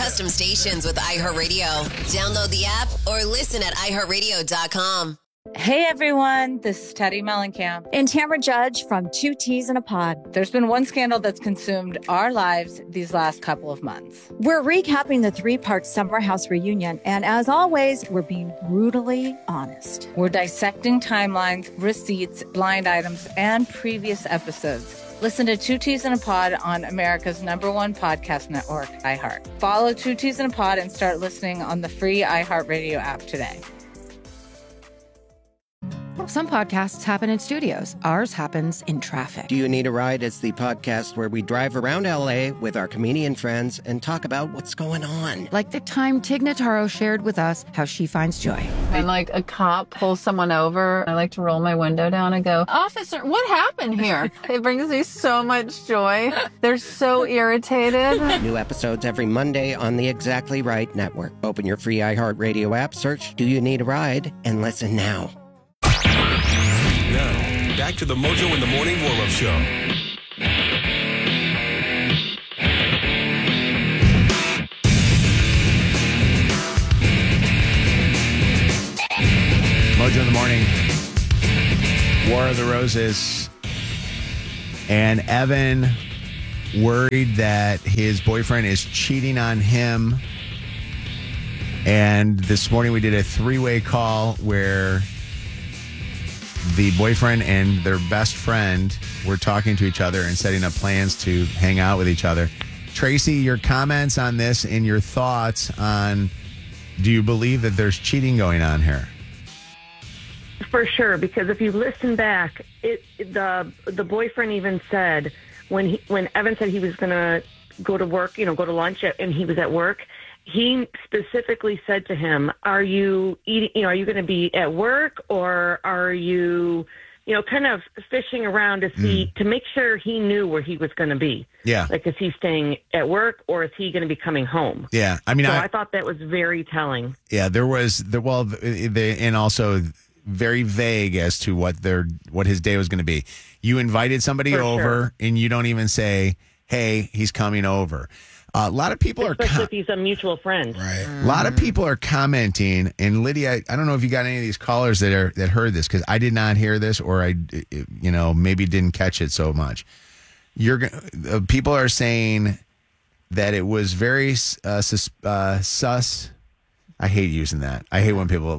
custom stations with iHeartRadio. Download the app or listen at iHeartRadio.com. Hey everyone, this is Teddy Mellencamp and Tamara Judge from Two Teas in a Pod. There's been one scandal that's consumed our lives these last couple of months. We're recapping the 3-part Summer House reunion, and as always, we're being brutally honest. We're dissecting timelines, receipts, blind items, and previous episodes. Listen to Two Teas in a Pod on America's #1 podcast network, iHeart. Follow Two Teas in a Pod and start listening on the free iHeartRadio app today. Some podcasts happen in studios. Ours happens in traffic. Do You Need a Ride is the podcast where we drive around L.A. with our comedian friends and talk about what's going on. Like the time Tig Notaro shared with us how she finds joy. When like a cop pulls someone over, I like to roll my window down and go, "Officer, what happened here?" It brings me so much joy. They're so irritated. New episodes every Monday on the Exactly Right Network. Open your free iHeartRadio app, search Do You Need a Ride, and listen now. Now, back to the Mojo in the Morning Warm-Up Show. Mojo in the Morning, War of the Roses, and Evan worried that his boyfriend is cheating on him. And this morning we did a 3-way call where the boyfriend and their best friend were talking to each other and setting up plans to hang out with each other. Tracy, your comments on this and your thoughts on, do you believe that there's cheating going on here? For sure, because if you listen back, the boyfriend even said when Evan said he was going to go to work, go to lunch, and he was at work, he specifically said to him, "Are you eating? Are you going to be at work, or are you, kind of fishing around to see to make sure he knew where he was going to be? Yeah, like is he staying at work, or is he going to be coming home? Yeah, I mean, I thought that was very telling. Yeah, there was and also very vague as to what his day was going to be. You invited somebody over, and you don't even say, "Hey, he's coming over." A lot of people especially if he's a mutual friend. Right. A lot of people are commenting, and Lydia, I don't know if you got any of these callers that heard this, because I did not hear this, or I, maybe didn't catch it so much. People are saying that it was very sus. I hate using that. I hate when people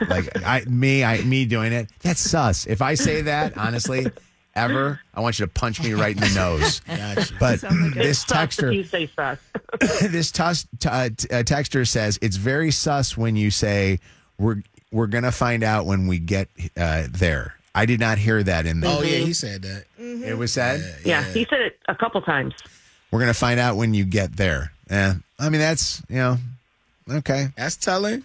me doing it. That's sus. If I say that, honestly, ever, I want you to punch me right in the nose. Gotcha. But this texter, you say sus. This texter says it's very sus when you say we're gonna find out when we get there. I did not hear that in the. Oh yeah, he said that. Mm-hmm. It was said. Yeah, he said it a couple times. We're gonna find out when you get there. I mean that's okay. That's telling.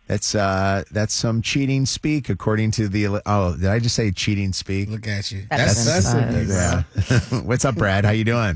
That's some cheating speak, according to the. Oh, did I just say cheating speak? Look at you. That's yeah. What's up, Brad? How you doing?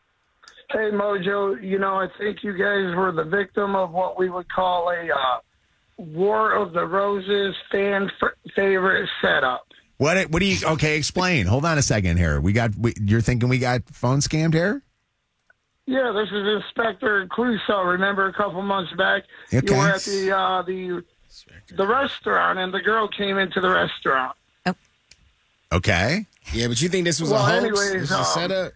Hey, Mojo. I think you guys were the victim of what we would call a War of the Roses fan favorite setup. What do you? Okay, explain. Hold on a second here. You're thinking we got phone scammed here? Yeah, this is Inspector Clouseau. Remember a couple months back, you were at the restaurant, and the girl came into the restaurant. Oh. Okay. Yeah, but you think this was a hoax? Anyways, this was a setup?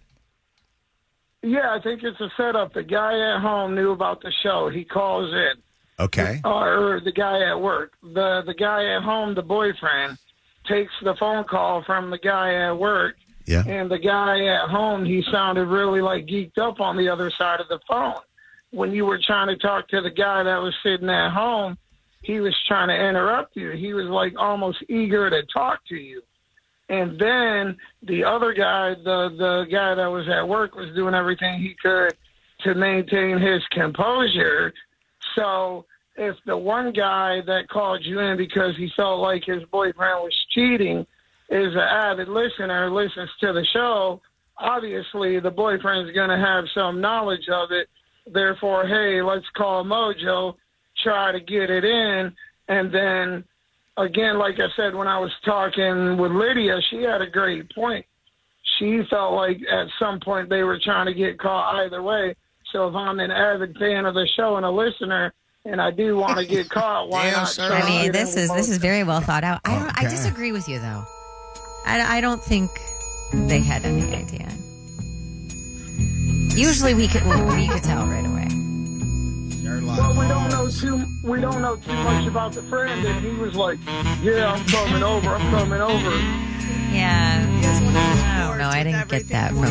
Yeah, I think it's a setup. The guy at home knew about the show. He calls in. Okay. Or the guy at work. The guy at home, the boyfriend, takes the phone call from the guy at work. Yeah. And the guy at home, he sounded really geeked up on the other side of the phone. When you were trying to talk to the guy that was sitting at home, he was trying to interrupt you. He was almost eager to talk to you. And then the other guy, the guy that was at work, was doing everything he could to maintain his composure. So if the one guy that called you in because he felt like his boyfriend was cheating is an avid listener, listens to the show, obviously the boyfriend's going to have some knowledge of it. Therefore, hey, let's call Mojo, try to get it in. And then, again, like I said, when I was talking with Lydia, she had a great point. She felt like at some point they were trying to get caught either way. So if I'm an avid fan of the show and a listener, and I do want to get caught, why Damn, not? sir. try I to mean, get this in with is very well thought out. I Okay. disagree with you though. I don't think they had any idea. Usually we could tell right away. Well, we don't know too much about the friend, and he was like, "Yeah, I'm coming over. Yeah. I don't know. I didn't get that from